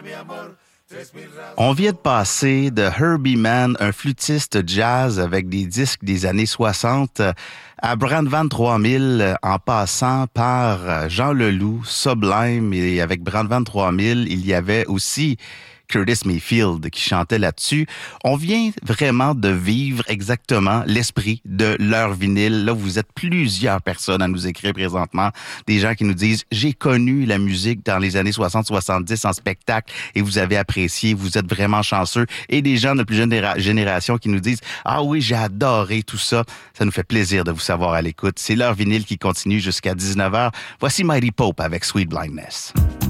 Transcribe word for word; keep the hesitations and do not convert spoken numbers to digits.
On vient de passer de Herbie Mann, un flûtiste jazz avec des disques des années soixante, à Brandvan trois mille, en passant par Jean Leloup, Sublime, et avec Brandvan trois mille, il y avait aussi Curtis Mayfield qui chantait là-dessus. On vient vraiment de vivre exactement l'esprit de leur vinyle. Là, vous êtes plusieurs personnes à nous écrire présentement, des gens qui nous disent « J'ai connu la musique dans les années soixante soixante-dix en spectacle et vous avez apprécié, vous êtes vraiment chanceux. » Et des gens de plus jeune génération qui nous disent « Ah oui, j'ai adoré tout ça. » Ça nous fait plaisir de vous savoir à l'écoute. C'est leur vinyle qui continue jusqu'à dix-neuf heures. Voici Mighty Pope avec Sweet Blindness.